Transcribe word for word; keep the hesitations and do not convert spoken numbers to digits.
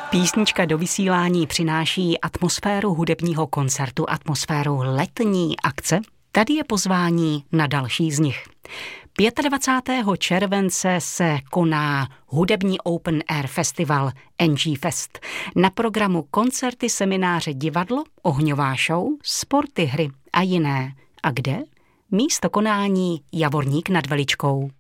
Písnička do vysílání přináší atmosféru hudebního koncertu, atmosféru letní akce. Tady je pozvání na další z nich. dvacátého pátého července se koná hudební Open Air Festival N G Fest. Na programu koncerty, semináře, divadlo, ohňová show, sporty, hry a jiné. A kde? Místo konání Javorník nad Veličkou.